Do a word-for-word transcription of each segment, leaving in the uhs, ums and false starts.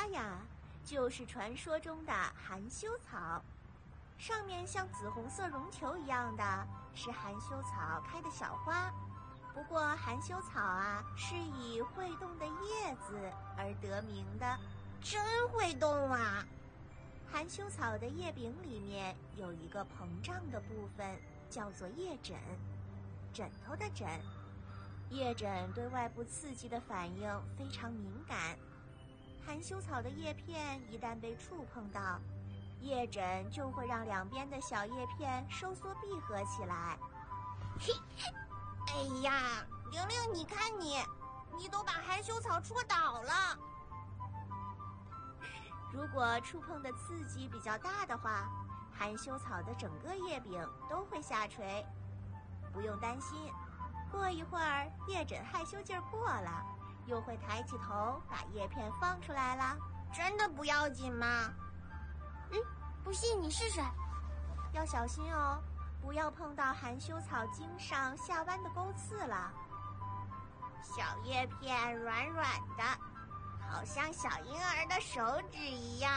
它呀，就是传说中的含羞草。上面像紫红色绒球一样的是含羞草开的小花。不过含羞草啊，是以会动的叶子而得名的。 真会动啊！ 含羞草的叶柄里面有一个膨胀的部分，叫做叶枕，枕头的枕。叶枕对外部刺激的反应非常敏感，含羞草的叶片一旦被触碰到，叶枕就会让两边的小叶片收缩闭合起来。 嘿，哎呀，玲玲，你看你，你都把含羞草戳倒了。 如果触碰的刺激比较大的话，含羞草的整个叶柄都会下垂。不用担心，过一会儿叶枕害羞劲儿过了，又会抬起头把叶片放出来了。 真的不要紧吗？嗯，不信你试试。 要小心哦，不要碰到含羞草茎上下弯的钩刺了。 小叶片软软的，好像小婴儿的手指一样。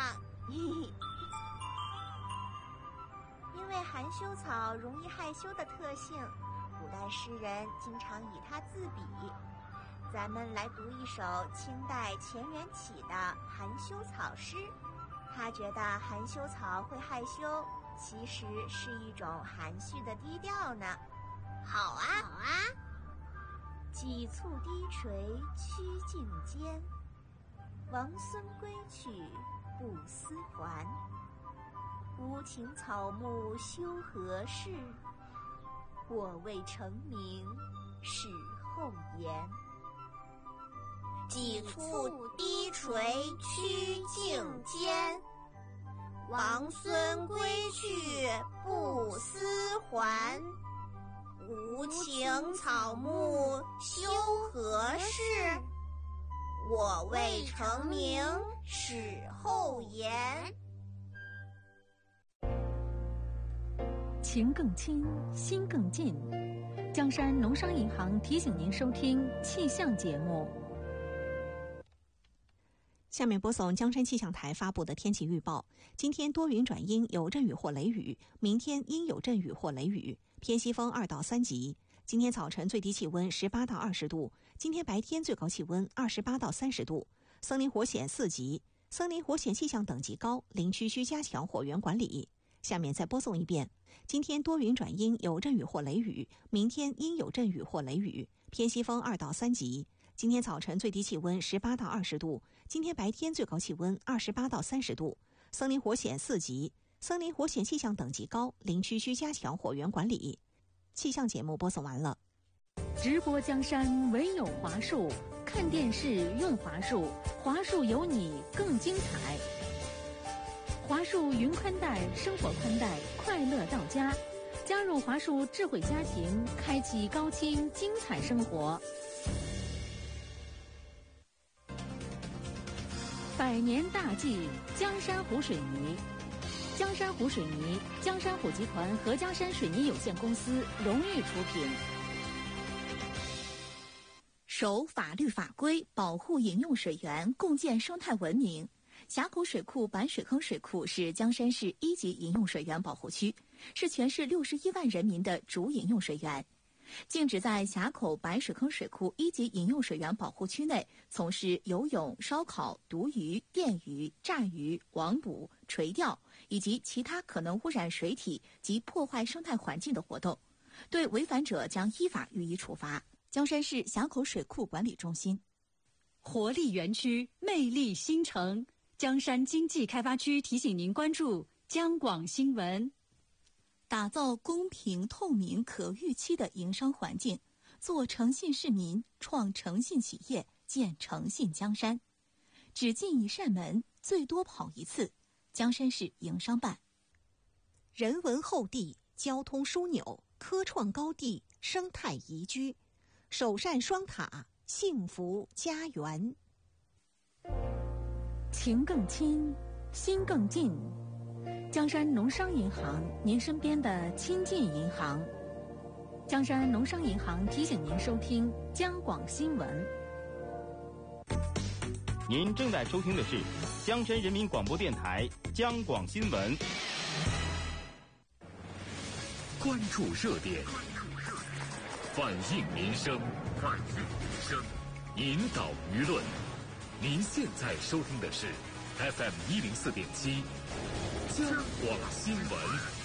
因为含羞草容易害羞的特性，古代诗人经常以它自比。咱们来读一首清代钱元起的含羞草诗。他觉得含羞草会害羞，其实是一种含蓄的低调呢。 好啊，好啊。 几簇低垂曲径间，王孙归去不思还。无情草木休何事，我未成名始后言。 几簇低垂曲径间，王孙归去不思还。无情草木休何事，我未成名始后言。 情更亲，心更近。江山农商银行提醒您收听气象节目。 下面播送江山气象台发布的天气预报。今天多云转阴，有阵雨或雷雨，明天阴有阵雨或雷雨，偏西风二到三级。今天早晨最低气温十八到二十度，今天白天最高气温二十八到三十度。森林火险四级，森林火险气象等级高，林区需加强火源管理。下面再播送一遍。今天多云转阴，有阵雨或雷雨，明天阴有阵雨或雷雨，偏西风二到三级。今天早晨最低气温十八到二十度，今天白天最高气温二十八到三十度。森林火险四级，森林火险气象等级高，林区需加强火源管理。气象节目播送完了。 直播江山唯有华数，看电视用华数，华数有你更精彩。华数云宽带，生活宽带，快乐到家。加入华数智慧家庭，开启高清精彩生活。百年大计，江山湖水泥。江山湖水泥，江山湖集团和江山水泥有限公司荣誉出品。 守法律法规，保护饮用水源，共建生态文明。峡口水库板水坑水库是江山市一级饮用水源保护区，是全市六十一万人民的主饮用水源。禁止在峡口白水坑水库一级饮用水源保护区内从事游泳、烧烤、毒鱼、电鱼、炸鱼、网捕、垂钓以及其他可能污染水体及破坏生态环境的活动，对违反者将依法予以处罚。江山市峡口水库管理中心。 活力园区，魅力新城。江山经济开发区提醒您关注江广新闻。 打造公平、透明、可预期的营商环境，做诚信市民，创诚信企业，建诚信江山。只进一扇门，最多跑一次。江山市营商办。 人文厚地，交通枢纽，科创高地，生态宜居，首善双塔，幸福家园。 情更亲，心更近。江山农商银行，您身边的亲近银行。江山农商银行提醒您收听江广新闻。 您正在收听的是江山人民广播电台江广新闻， 关注热点，反映民生，反映民生，引导舆论。您现在收听的是 F M 一零四点七江广新闻。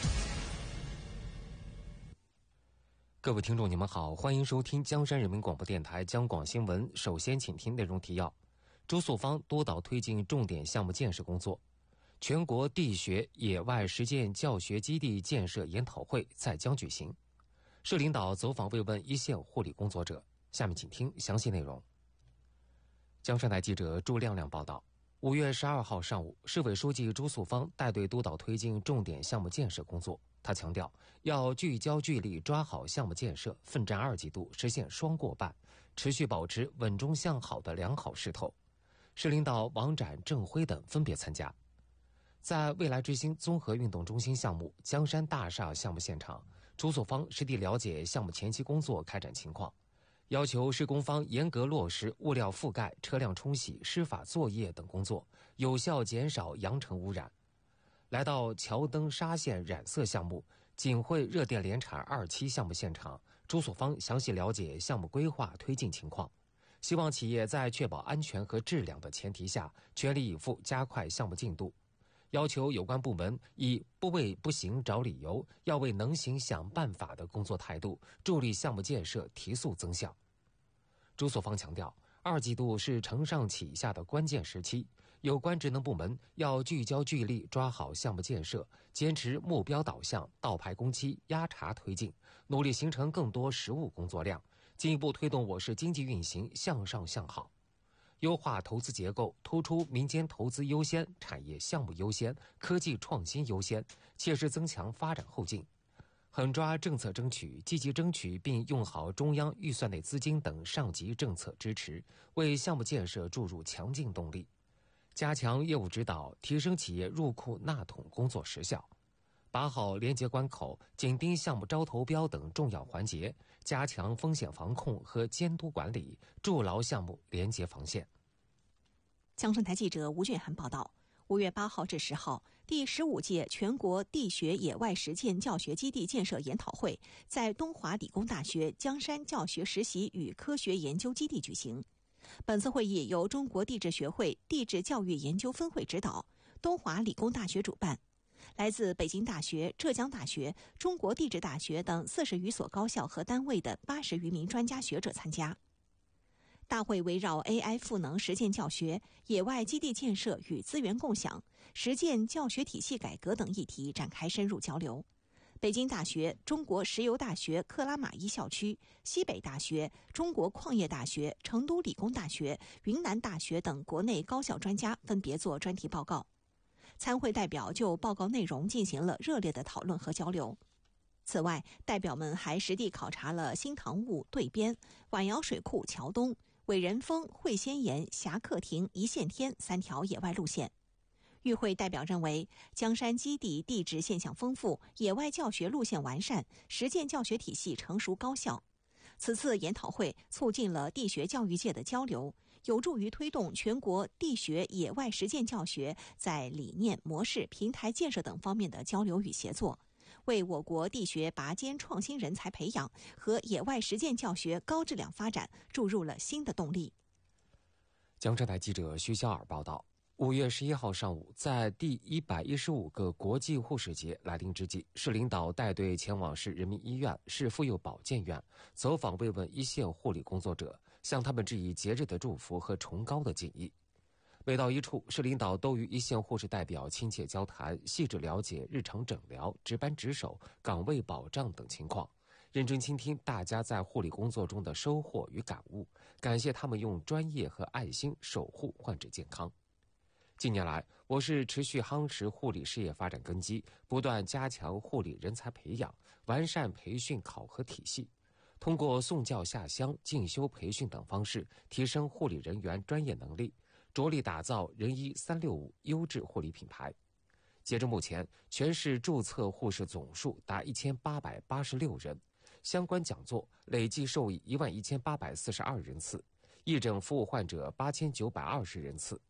各位听众，你们好，欢迎收听江山人民广播电台江广新闻。首先，请听内容提要：朱素芳督导推进重点项目建设工作。全国地学野外实践教学基地建设研讨会在江举行。市领导走访慰问一线护理工作者。下面请听详细内容。江山台记者朱亮亮报道。五月十二号上午，市委书记朱素芳带队督导推进重点项目建设工作。他强调，要聚焦聚力抓好项目建设，奋战二季度，实现双过半，持续保持稳中向好的良好势头。市领导王展、郑辉等分别参加。在未来之星综合运动中心项目江山大厦项目现场，朱素芳实地了解项目前期工作开展情况，要求施工方严格落实物料覆盖、车辆冲洗、施法作业等工作，有效减少扬尘污染。来到桥灯纱线染色项目锦汇热电联产二期项目现场，朱素芳详细了解项目规划推进情况，希望企业在确保安全和质量的前提下，全力以赴加快项目进度，要求有关部门以不为不行找理由，要为能行想办法的工作态度，助力项目建设提速增效。朱素芳强调，二季度是承上启下的关键时期，有关职能部门要聚焦聚力抓好项目建设，坚持目标导向，倒排工期，压茬推进，努力形成更多实务工作量，进一步推动我市经济运行向上向好。优化投资结构，突出民间投资优先、产业项目优先、科技创新优先，切实增强发展后劲。狠抓政策争取，积极争取并用好中央预算内资金等上级政策支持，为项目建设注入强劲动力。加强业务指导，提升企业入库纳桶工作时效，把好廉洁关口、紧盯项目招投标等重要环节，加强风险防控和监督管理，筑牢项目廉洁防线。 江山台记者吴俊涵报道。五月八号至十号，第十五届全国地学野外实践教学基地建设研讨会在东华理工大学江山教学实习与科学研究基地举行。本次会议由中国地质学会地质教育研究分会指导，东华理工大学主办，来自北京大学、浙江大学、中国地质大学等四十余所高校和单位的八十余名专家学者参加。大会围绕 A I 赋能实践教学、野外基地建设与资源共享、实践教学体系改革等议题展开深入交流。北京大学、中国石油大学克拉玛依校区、西北大学、中国矿业大学、成都理工大学、云南大学等国内高校专家分别做专题报告。参会代表就报告内容进行了热烈的讨论和交流。此外，代表们还实地考察了新塘坞对边、晚窑水库桥东、伟人峰、会仙岩、侠客亭、一线天三条野外路线。与会代表认为，江山基地地质现象丰富，野外教学路线完善，实践教学体系成熟高效。此次研讨会促进了地学教育界的交流，有助于推动全国地学野外实践教学在理念、模式、平台建设等方面的交流与协作，为我国地学拔尖创新人才培养和野外实践教学高质量发展注入了新的动力。 江山台记者徐小尔报道。五月十一号上午，在第一百一十五个国际护士节来临之际，市领导带队前往市人民医院、市妇幼保健院，走访慰问一线护理工作者，向他们致以节日的祝福和崇高的敬意。每到一处，市领导都与一线护士代表亲切交谈，细致了解日常诊疗、值班值守、岗位保障等情况，认真倾听大家在护理工作中的收获与感悟，感谢他们用专业和爱心守护患者健康。近年来，我市持续夯实护理事业发展根基，不断加强护理人才培养，完善培训考核体系，通过送教下乡、进修培训等方式，提升护理人员专业能力，着力打造人医三六五优质护理品牌。截至目前，全市注册护士总数达一千八百八十六人，相关讲座累计受益一万一千八百四十二人次，义诊服务患者八千九百二十人次。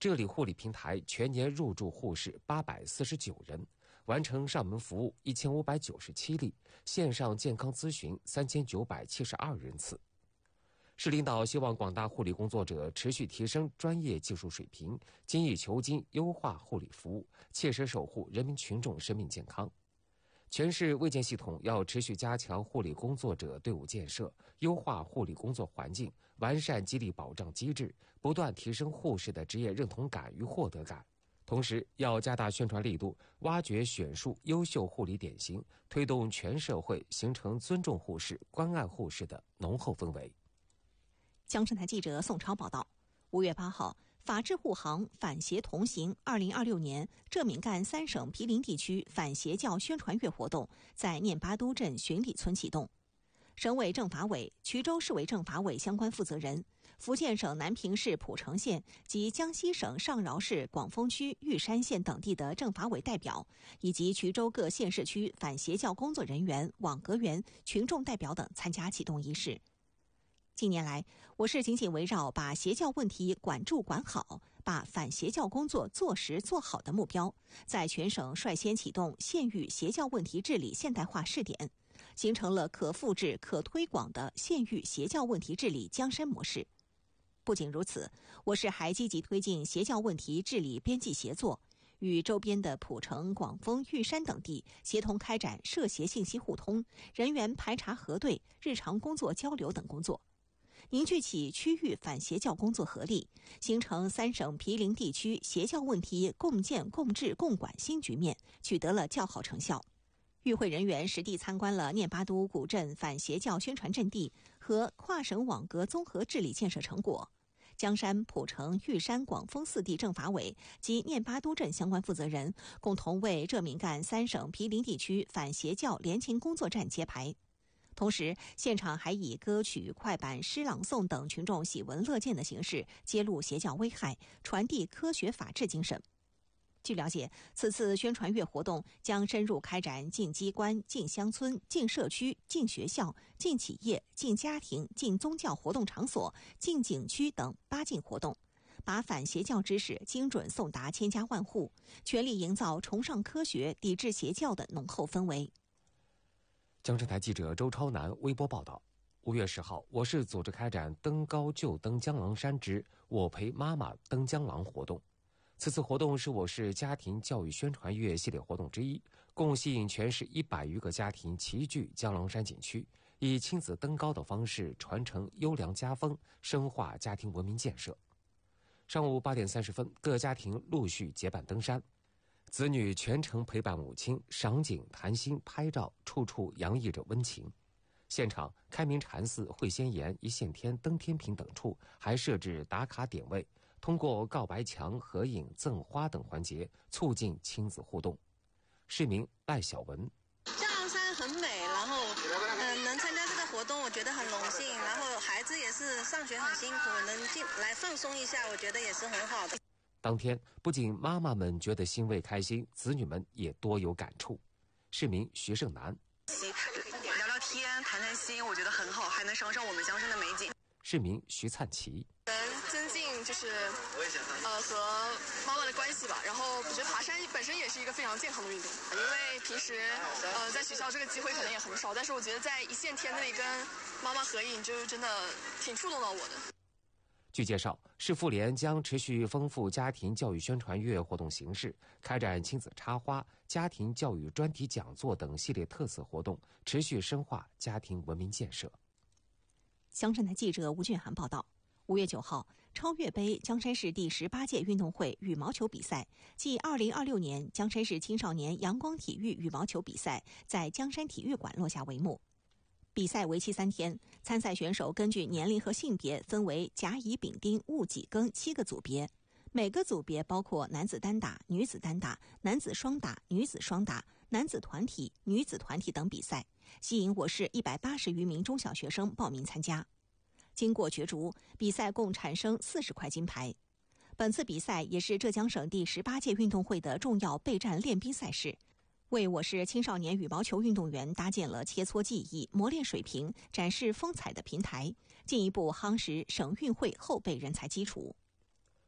这里护理平台全年入住护士八百四十九人，完成上门服务一千五百九十七例，线上健康咨询三千九百七十二人次。市领导希望广大护理工作者持续提升专业技术水平，精益求精，优化护理服务，切实守护人民群众生命健康。全市卫健系统要持续加强护理工作者队伍建设，优化护理工作环境，完善激励保障机制，不断提升护士的职业认同感与获得感。同时，要加大宣传力度，挖掘选树优秀护理典型，推动全社会形成尊重护士、关爱护士的浓厚氛围。 江山台记者宋超报道。五月八号，法治护航，反邪同行二零二六年浙闽赣三省毗邻地区反邪教宣传月活动在念巴都镇巡礼村启动。省委政法委、衢州市委政法委相关负责人、福建省南平市浦城县及江西省上饶市广丰区玉山县等地的政法委代表，以及衢州各县市区反邪教工作人员、网格员、群众代表等参加启动仪式。近年来，我市紧紧围绕把邪教问题管住管好，把反邪教工作做实做好的目标，在全省率先启动县域邪教问题治理现代化试点，形成了可复制、可推广的县域邪教问题治理江山模式。不仅如此，我市还积极推进邪教问题治理边际协作，与周边的浦城、广丰、玉山等地协同开展涉邪信息互通、人员排查核对、日常工作交流等工作，凝聚起区域反邪教工作合力，形成三省毗邻地区邪教问题共建共治共管新局面，取得了较好成效。与会人员实地参观了念巴都古镇反邪教宣传阵地和跨省网格综合治理建设成果。江山、浦城、玉山、广丰四地政法委及念巴都镇相关负责人共同为浙闽赣三省毗邻地区反邪教联勤工作站揭牌。同时，现场还以歌曲、快板、诗朗诵等群众喜闻乐见的形式揭露邪教危害，传递科学法治精神。据了解，此次宣传月活动将深入开展进机关、进乡村、进社区、进学校、进企业、进家庭、进宗教活动场所、进景区等八进活动，把反邪教知识精准送达千家万户，全力营造崇尚科学、抵制邪教的浓厚氛围。 江山台记者周超南微博报道：五月十号，我市组织开展登高就登江郎山之我陪妈妈登江郎活动。此次活动是我市家庭教育宣传月系列活动之一，共吸引全市一百余个家庭齐聚江郎山景区，以亲子登高的方式传承优良家风，深化家庭文明建设。上午八点三十分，各家庭陆续结伴登山，子女全程陪伴母亲赏景、谈心、拍照，处处洋溢着温情。现场开明禅寺、会仙岩、一线天、登天坪等处还设置打卡点位，通过告白墙、合影、赠花等环节促进亲子互动。市民赖小文： 江郎山很美，然后嗯，能参加这个活动，我觉得很荣幸。然后孩子也是上学很辛苦，能进来放松一下，我觉得也是很好的。 当天不仅妈妈们觉得欣慰开心，子女们也多有感触。市民徐胜南： 聊聊天、谈谈心，我觉得很好，还能赏赏我们江山的美景。 市民徐灿奇： 能增进就是呃和妈妈的关系吧。然后我觉得爬山本身也是一个非常健康的运动，因为平时呃在学校这个机会可能也很少，但是我觉得在一线天那里跟妈妈合影，就真的挺触动到我的。 据介绍，市妇联将持续丰富家庭教育宣传月活动形式，开展亲子插花、家庭教育专题讲座等系列特色活动，持续深化家庭文明建设。 江山台记者吴俊涵报道：五月九号，超越杯江山市第十八届运动会羽毛球比赛暨二零二六年江山市青少年阳光体育羽毛球比赛在江山体育馆落下帷幕。比赛为期三天，参赛选手根据年龄和性别分为甲、乙、丙、丁、戊、己、庚七个组别，每个组别包括男子单打、女子单打、男子双打、女子双打、男子团体、女子团体等比赛，吸引我市一百八十余名中小学生报名参加。经过角逐，比赛共产生四十块金牌。本次比赛也是浙江省第十八届运动会的重要备战练兵赛事，为我市青少年羽毛球运动员搭建了切磋技艺、磨练水平、展示风采的平台，进一步夯实省运会后备人才基础。